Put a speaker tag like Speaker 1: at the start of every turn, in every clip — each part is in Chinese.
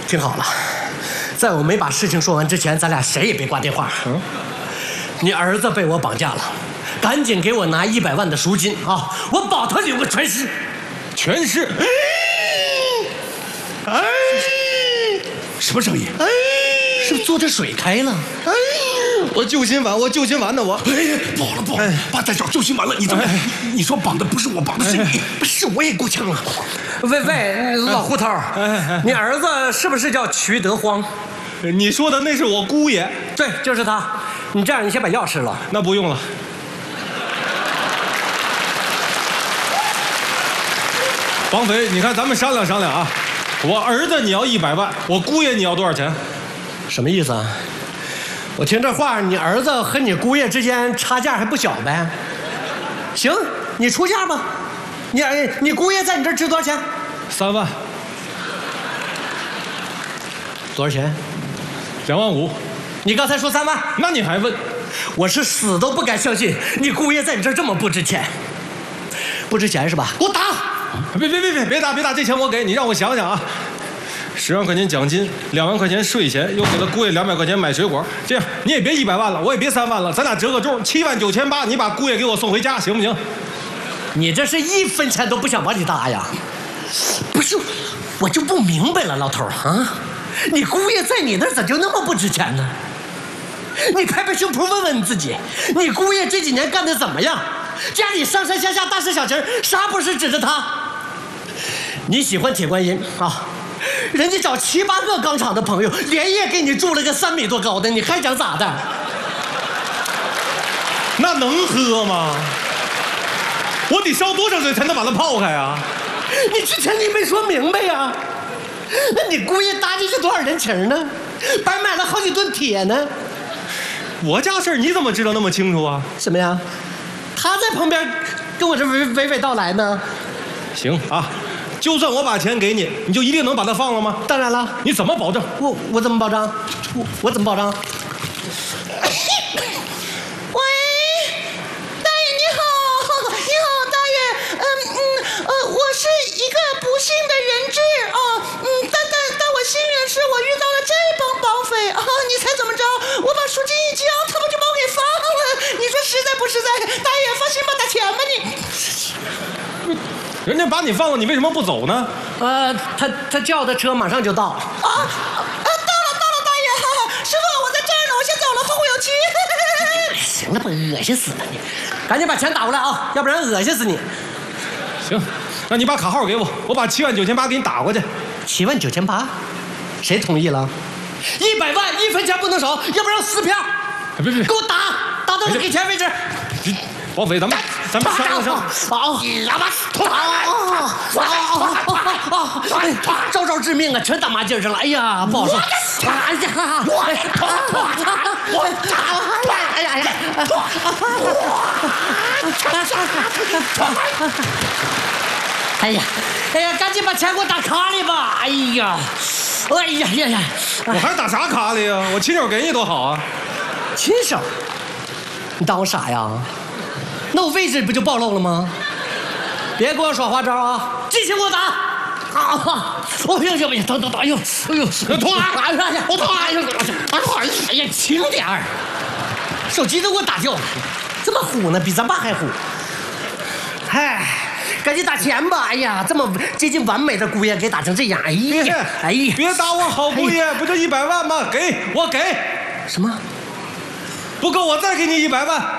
Speaker 1: 听好了，在我没把事情说完之前，咱俩谁也别挂电话。你儿子被我绑架了，赶紧给我拿100万的赎金啊！我保他有个全尸。
Speaker 2: 全尸？
Speaker 1: 哎，
Speaker 2: 什么声音？
Speaker 1: 哎，是不是坐着水开了？哎，
Speaker 2: 我救心丸，呢，我。
Speaker 3: 哎，不好了不好了，爸在找救心丸了，你怎么？你说绑的不是我，绑的是你，
Speaker 1: 是我也够呛了。喂，老胡头，你儿子是不是叫瞿德荒？
Speaker 2: 你说的那是我姑爷。
Speaker 1: 对，就是他。你这样，你先把药吃了。
Speaker 2: 那不用了。绑匪，你看咱们商量商量啊，我儿子你要100万，我姑爷你要多少钱？
Speaker 1: 什么意思啊？我听这话，你儿子和你姑爷之间差价还不小呗？行，你出价吧。你姑爷在你这儿值多少钱
Speaker 2: ？3万。
Speaker 1: 多少钱
Speaker 2: ？2万5。
Speaker 1: 你刚才说3万，
Speaker 2: 那你还问？
Speaker 1: 我是死都不敢相信你姑爷在你这儿这么不值钱。不值钱是吧？给我打！
Speaker 2: 别打，这钱我给你，让我想想啊。10万块钱奖金，2万块钱税钱，又给了姑爷200块钱买水果。这样你也别100万了，我也别3万了，咱俩折个中，79800，你把姑爷给我送回家，行不行？
Speaker 1: 你这是1分钱都不想往里搭呀？不是，我就不明白了，老头啊，你姑爷在你那儿咋就那么不值钱呢？你拍拍胸脯问问你自己，你姑爷这几年干得怎么样？家里上上下下大事小情，啥不是指着他？你喜欢铁观音啊？人家找7、8个钢厂的朋友，连夜给你筑了个3米多高的，你还想咋的？
Speaker 2: 那能喝吗？我得烧多少水才能把它泡开啊？
Speaker 1: 你之前你没说明白呀？那你姑爷搭进去多少人情呢？白买了好几吨铁呢。
Speaker 2: 我家事儿你怎么知道那么清楚啊？
Speaker 1: 什么呀？他在旁边跟我这娓娓道来呢。
Speaker 2: 行啊，就算我把钱给你，你就一定能把他放了吗？
Speaker 1: 当然了。
Speaker 2: 你怎么保证？
Speaker 1: 我怎么保障？我怎么保障？
Speaker 4: 喂，大爷你好，大爷，我是一个不幸的人质啊，但我幸运的是我遇到了这帮绑匪啊，你猜怎么着？我把赎金一交，他们就把我给放了，你说实在不实在？大爷放心吧，打钱吧你。
Speaker 2: 人家把你放了，你为什么不走呢？
Speaker 1: 他叫的车马上就到。
Speaker 4: 到了，大爷，师傅我在这儿呢，我先走了，后会有期。
Speaker 1: 行了吧，恶心死了你！赶紧把钱打过来啊，要不然恶心死你。
Speaker 2: 行，那你把卡号给我，我把79800给你打过去。
Speaker 1: 79800，谁同意了？100万1分钱不能少，要不然撕票。
Speaker 2: 别，
Speaker 1: 给我打到给钱为止。
Speaker 2: 绑匪，咱们商量商
Speaker 1: 量。招致命啊，全打麻筋上了。哎呀，不好说。哎呀，赶紧把钱给我打卡里吧。哎呀，
Speaker 2: 我还打啥卡里呀？我亲手给你多好啊！
Speaker 1: 亲手？你当我傻呀？那我位置不就暴露了吗？别给我耍花招啊！继续给我打！等，哎呦，痛啊！我痛啊！哎呀，轻点儿！手机都给我打掉了，这么虎呢？比咱爸还虎！嗨，赶紧打钱吧！哎呀，这么接近完美的姑爷给打成这样，哎呀，
Speaker 2: 别打我好姑爷，不就100万吗？我给。
Speaker 1: 什么？
Speaker 2: 不够我再给你100万。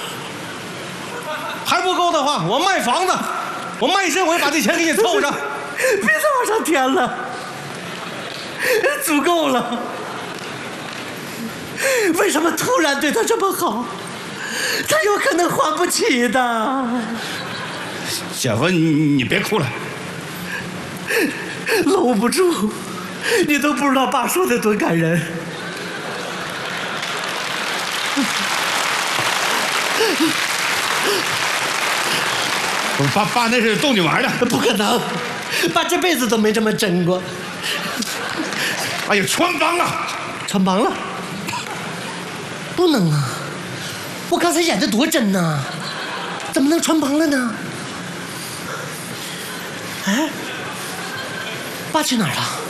Speaker 2: 还不够的话，我卖房子，我卖身我也把这钱给你凑上。
Speaker 1: 别再往上添了，足够了。为什么突然对他这么好？他有可能还不起的。
Speaker 3: 小芬，你别哭了，
Speaker 1: 搂不住，你都不知道爸说的多感人。
Speaker 3: 爸那是逗你玩的，
Speaker 1: 不可能，爸这辈子都没这么真过。
Speaker 3: 哎呀，穿帮了，
Speaker 1: 穿帮了，不能啊！我刚才演的多真呐，怎么能穿帮了呢？哎，爸去哪儿了？